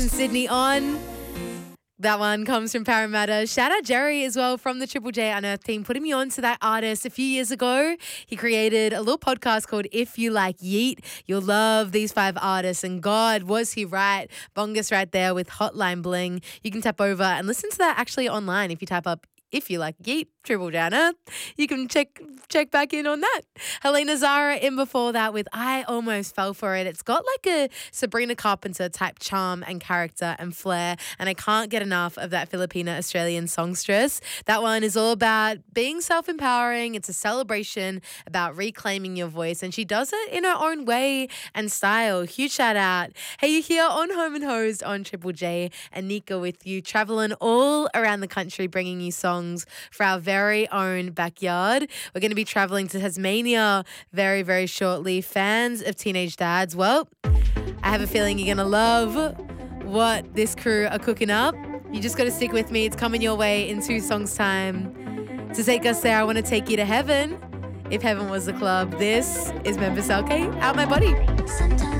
Sydney on. That one comes from Parramatta. Shout out Jerry as well from the Triple J Unearthed team, putting me on to that artist a few years ago. He created a little podcast called If You Like Yeet. You'll love these 5 artists, and God, was he right? Bongus right there with Hotline Bling. You can tap over and listen to that actually online if you type up If You Like Yeet, Triple J Unearthed. You can check back in on that. Helena Zara in before that with I Almost Fell For It. It's got like a Sabrina Carpenter type charm and character and flair, and I can't get enough of that Filipina-Australian songstress. That one is all about being self-empowering. It's a celebration about reclaiming your voice, and she does it in her own way and style. Huge shout out. Hey, you're here on Home and Hosed on Triple J, and Nika with you, traveling all around the country, bringing you songs for our very own backyard. We're going to be traveling to Tasmania very, very shortly. Fans of Teenage Dads, well, I have a feeling you're going to love what this crew are cooking up. You just got to stick with me. It's coming your way in 2 songs' time. To take us there, I want to take you to heaven. If heaven was the club, this is Memphis LK, Out My Body.